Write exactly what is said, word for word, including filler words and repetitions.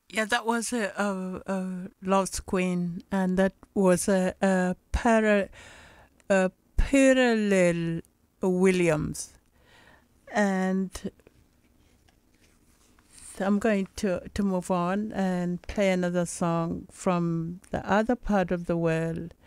Yeah, that was a, a, a Lost Queen, and that was a, a, para, a parallel Williams. And I'm going to, to move on and play another song from the other part of the world